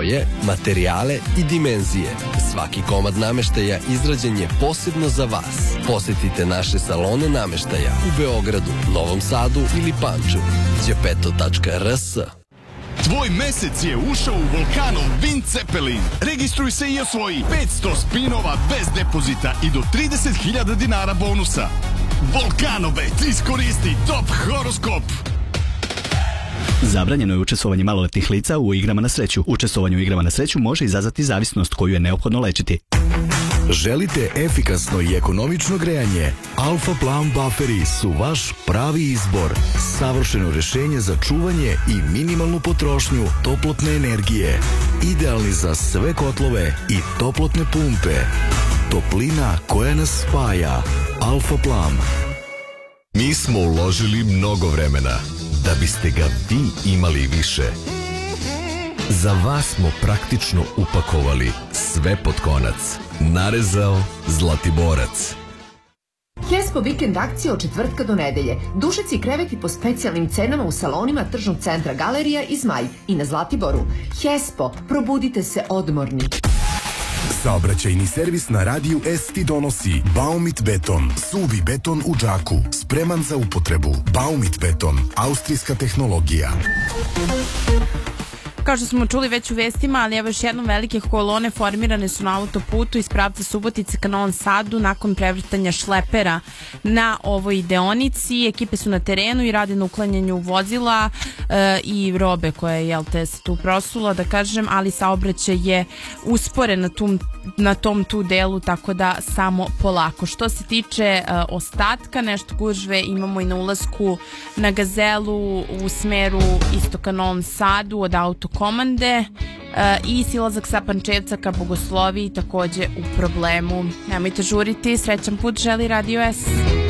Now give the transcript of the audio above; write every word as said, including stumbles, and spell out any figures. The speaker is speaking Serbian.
boje, materijale i dimenzije. Svaki komad nameštaja izrađen je posebno za vas. Posetite naše salone nameštaja u Beogradu, Novom Sadu ili Pančevu. gepeto tačka er es. Tvoj mesec je ušao u Volkanov Wind Zeppelin. Registruj se i osvoji petsto spinova bez depozita i do trideset hiljada dinara bonusa. Volkanobet, iskoristi top horoskop. Zabranjeno je učestvovanje maloletnih lica u igrama na sreću. Učestvovanje u igrama na sreću može izazvati zavisnost koju je neophodno lečiti. Želite efikasno i ekonomično grejanje? Alfa Plan Bufferi su vaš pravi izbor. Savršeno rešenje za čuvanje i minimalnu potrošnju toplotne energije. Idealni za sve kotlove i toplotne pumpe. Toplina koja nas spaja. Alfa Plan. Mi smo uložili mnogo vremena da biste ga vi imali više. Za vas smo praktično upakovali sve pod konac. Narezao Zlatiborac. Hespo vikend akcija od četvrtka do nedelje. Dušeci i kreveti po specijalnim cenama u salonima Tržnog centra Galerija i Zmaj i na Zlatiboru. Hespo, probudite se odmorni. Saobraćajni servis na radiju S ti donosi Baumit beton, suvi beton u džaku, spreman za upotrebu. Baumit beton, austrijska tehnologija. Kao što smo čuli već u vestima, ali evo još jednom, velike kolone formirane su na autoputu iz pravca Subotice ka Novom Sadu nakon prevrtanja šlepera na ovoj deonici. Ekipe su na terenu i rade na uklanjanju vozila e, i robe koja je, jel te, se tu prosula, da kažem, ali saobraćaj je usporen na, tum, na tom tu delu, tako da samo polako. Što se tiče e, ostatka, nešto gužve imamo i na ulasku na Gazelu u smeru istoka Novom Sadu od auto komande i silazak sa Pančevca ka Bogosloviji takođe u problemu. Nemojte žuriti, srećan put želi Radio S.